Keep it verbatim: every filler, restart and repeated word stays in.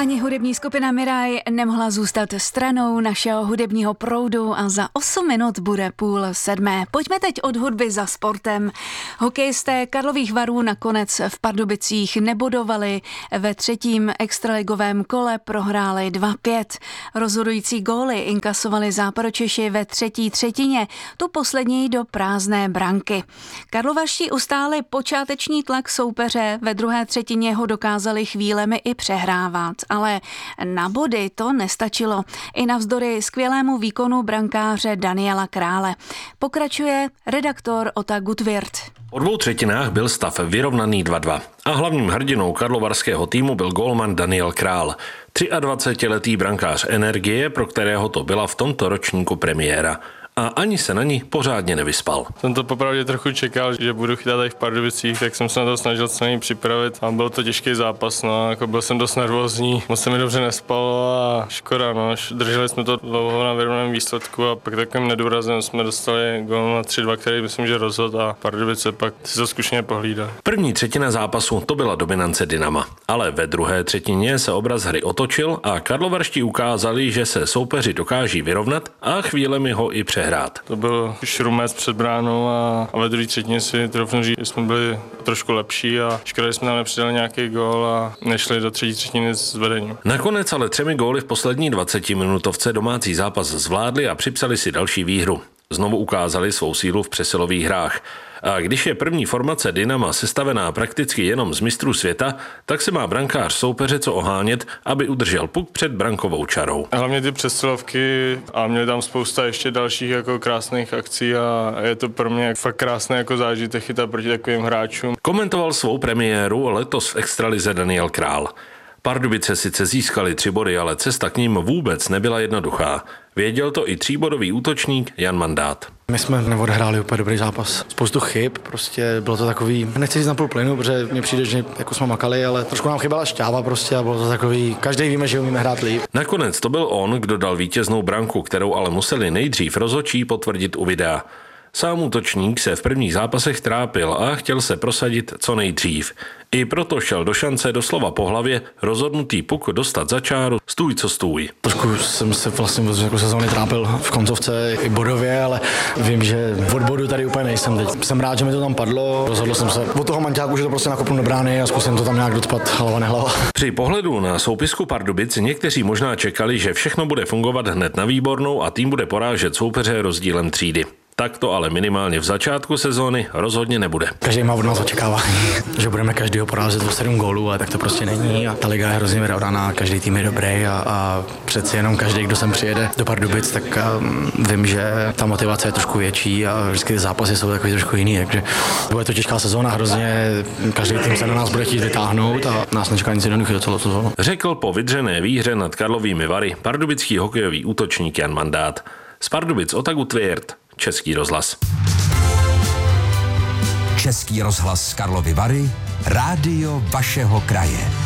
Ani hudební skupina Miraj nemohla zůstat stranou našeho hudebního proudu a za osm minut bude půl sedmé. Pojďme teď od hudby za sportem. Hokejisté Karlových Varů nakonec v Pardubicích nebodovali. Ve třetím extraligovém kole prohráli dva pět. Rozhodující góly inkasovali Západočeši ve třetí třetině, tu poslední do prázdné branky. Karlovaští ustáli počáteční tlak soupeře, ve druhé třetině ho dokázali chvílemi i přehrávat. Ale na body to nestačilo. I navzdory skvělému výkonu brankáře Daniela Krále. Pokračuje redaktor Ota Gutwirth. Po dvou třetinách byl stav vyrovnaný dva dva. A hlavním hrdinou karlovarského týmu byl gólman Daniel Král. dvacetiletý brankář Energie, pro kterého to byla v tomto ročníku premiéra. A ani se na ní pořádně nevyspal. Jsem to popravdě trochu čekal, že budu chytat tady v Pardubicích, tak jsem se na to snažil se na ní připravit a byl to těžký zápas, no, jako byl jsem dost nervózní, moc se mi dobře nespalo a škoda, no, drželi jsme to dlouho na vyrovnaném výsledku a pak takovým nedůrazem jsme dostali gól na tři dva, který myslím, že rozhodl a Pardubice pak si to zkušeně pohlídal. První třetina zápasu to byla dominance Dynama, ale ve druhé třetině se obraz hry otočil a karlovarští ukázali, že se soupeři dokáží vyrovnat a chvílemi ho i přehrát. To byl šrumec před bránou a, a ve druhé třetině si troufnu říct, že jsme byli trošku lepší a škoda, že jsme tam nepřidali nějaký gól a nešli do třetí třetiny s vedením. Nakonec ale třemi góly v poslední dvacetiminutovce domácí zápas zvládli a připsali si další výhru. Znovu ukázali svou sílu v přesilových hrách. A když je první formace Dynama sestavená prakticky jenom z mistrů světa, tak se má brankář soupeře co ohánět, aby udržel puk před brankovou čarou. Hlavně ty přesilovky a měli tam spousta ještě dalších jako krásných akcí a je to pro mě fakt krásné jako zážitek chytat proti takovým hráčům. Komentoval svou premiéru letos v extralize Daniel Král. Pardubice sice získali tři body, ale cesta k ním vůbec nebyla jednoduchá. Věděl to i tříbodový útočník Jan Mandát. My jsme neodehráli úplně dobrý zápas. Spoustu chyb, prostě bylo to takový, nechci říct na půl plynu, protože mně přijde, že jako jsme makali, ale trošku nám chybala šťáva prostě a bylo to takový, každý víme, že umíme hrát líp. Nakonec to byl on, kdo dal vítěznou branku, kterou ale museli nejdřív rozhodčí potvrdit u videa. Sám útočník se v prvních zápasech trápil a chtěl se prosadit co nejdřív. I proto šel do šance doslova po hlavě rozhodnutý puk dostat za čáru stůj co stůj. Trošku jsem se vlastně jako sezóny trápil v koncovce i bodově, ale vím, že od bodu tady úplně nejsem teď. Jsem rád, že mi to tam padlo, rozhodl jsem se od toho manťáku, že to prostě nakopnu do brány a zkusím to tam nějak docpat hlava nehlava. Při pohledu na soupisku Pardubic někteří možná čekali, že všechno bude fungovat hned na výbornou a tým bude porážet soupeře rozdílem třídy. Tak to ale minimálně v začátku sezóny rozhodně nebude. Každý má od nás očekávání, že budeme každýho porážet o sedm gólů, a tak to prostě není. A ta liga je hrozně vyrovnaná, každý tým je dobrý a, a přeci jenom každý, kdo sem přijede do Pardubic, tak um, vím, že ta motivace je trošku větší a vždycky ty zápasy jsou takový trošku jiný. Takže bude to těžká sezóna, hrozně každý tým se na nás bude chtít vytáhnout a nás nečeká nic jednoduchého celou sezónu. Řekl po vydřené výhře nad Karlovými Vary pardubický hokejový útočník Jan Mandát. Z Pardubic Ota Gutwirth, Český rozhlas. Český rozhlas Karlovy Vary, rádio vašeho kraje.